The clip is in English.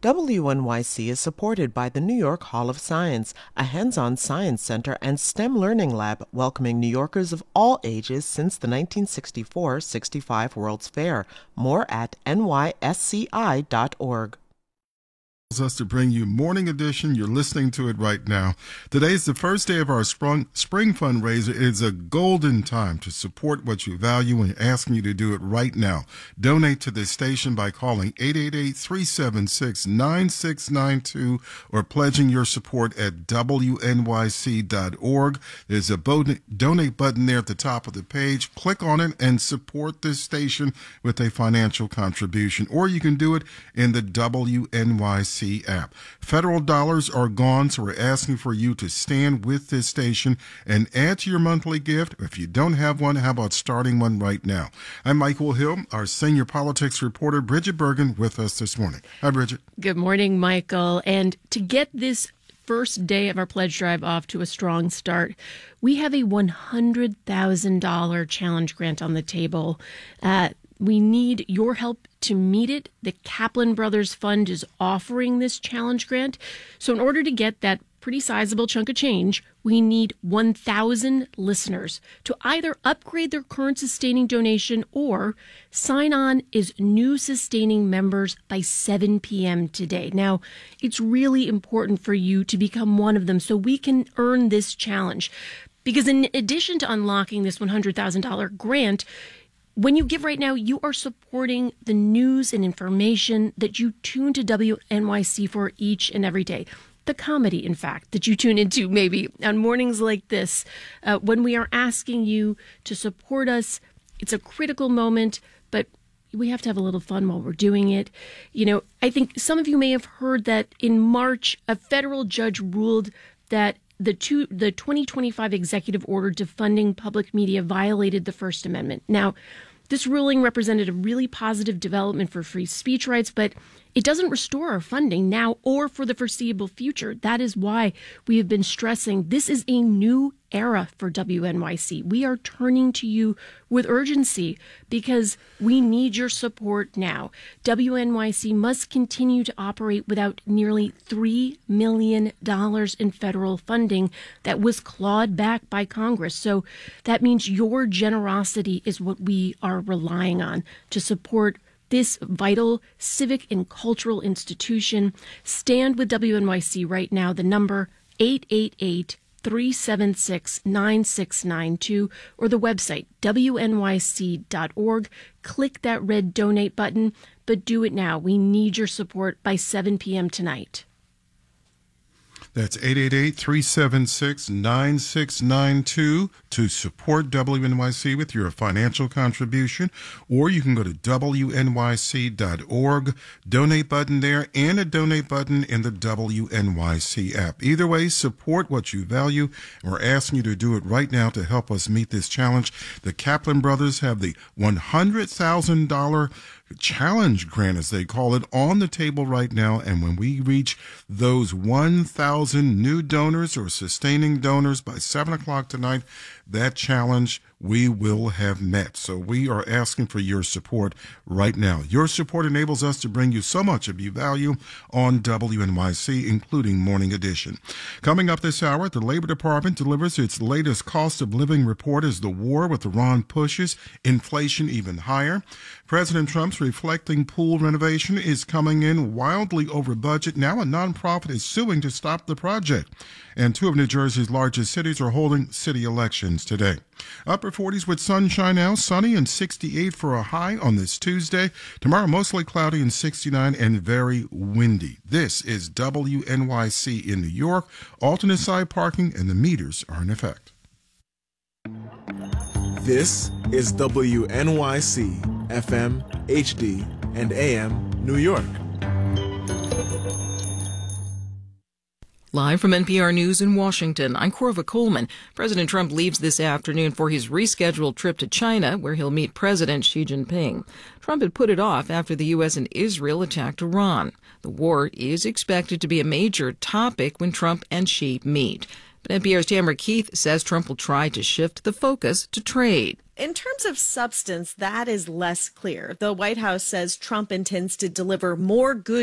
WNYC is supported by the New York Hall of Science, a hands-on science center and STEM learning lab welcoming New Yorkers of all ages since the 1964-65 World's Fair. More at nysci.org. Us to bring you Morning Edition. You're listening to it right now. Today's the first day of our spring fundraiser. It's a golden time to support what you value and asking you to do it right now. Donate to this station by calling 888-376-9692 or pledging your support at wnyc.org. There's a donate button there at the top of the page. Click on it and support this station with a financial contribution, or you can do it in the WNYC app. Federal dollars are gone, so we're asking for you to stand with this station and add to your monthly gift. If you don't have one, how about starting one right now? I'm Michael Hill, our senior politics reporter, Bridget Bergen, with us this morning. Hi, Bridget. Good morning, Michael. And to get this first day of our pledge drive off to a strong start, we have a $100,000 challenge grant on the table. We need your help to meet it. The Kaplan Brothers Fund is offering this challenge grant. So in order to get that pretty sizable chunk of change, we need 1,000 listeners to either upgrade their current sustaining donation or sign on as new sustaining members by 7 p.m. today. Now, it's really important for you to become one of them so we can earn this challenge. Because in addition to unlocking this $100,000 grant, when you give right now, you are supporting the news and information that you tune to WNYC for each and every day. The comedy, in fact, that you tune into maybe on mornings like this. When we are asking you to support us, it's a critical moment, but we have to have a little fun while we're doing it. You know, I think some of you may have heard that in March, a federal judge ruled that the 2025 executive order defunding public media violated the First Amendment. Now, this ruling represented a really positive development for free speech rights, but it doesn't restore our funding now or for the foreseeable future. That is why we have been stressing this is a new era for WNYC. We are turning to you with urgency because we need your support now. WNYC must continue to operate without nearly $3 million in federal funding that was clawed back by Congress. So that means your generosity is what we are relying on to support this vital civic and cultural institution. Stand with WNYC right now. The number 888-376-9692 or the website wnyc.org. Click that red donate button, but do it now. We need your support by 7 p.m. tonight. That's 888-376-9692 to support WNYC with your financial contribution, or you can go to WNYC.org, donate button there, and a donate button in the WNYC app. Either way, support what you value, and we're asking you to do it right now to help us meet this challenge. The Kaplan Brothers have the $100,000 challenge grant, as they call it, on the table right now. And when we reach those 1,000 new donors or sustaining donors by 7 o'clock tonight, that challenge we will have met. So we are asking for your support right now. Your support enables us to bring you so much of you value on WNYC, including Morning Edition. Coming up this hour, the Labor Department delivers its latest cost of living report as the war with Iran pushes inflation even higher. President Trump's reflecting pool renovation is coming in wildly over budget. Now a nonprofit is suing to stop the project. And two of New Jersey's largest cities are holding city elections today. Upper 40s with sunshine now, sunny and 68 for a high on this Tuesday. Tomorrow, mostly cloudy and 69 and very windy. This is WNYC in New York. Alternate side parking and the meters are in effect. This is WNYC, FM, HD, and AM, New York. Live from NPR News in Washington, I'm Corva Coleman. President Trump leaves this afternoon for his rescheduled trip to China, where he'll meet President Xi Jinping. Trump had put it off after the U.S. and Israel attacked Iran. The war is expected to be a major topic when Trump and Xi meet. But NPR's Tamara Keith says Trump will try to shift the focus to trade. In terms of substance, that is less clear. The White House says Trump intends to deliver more goods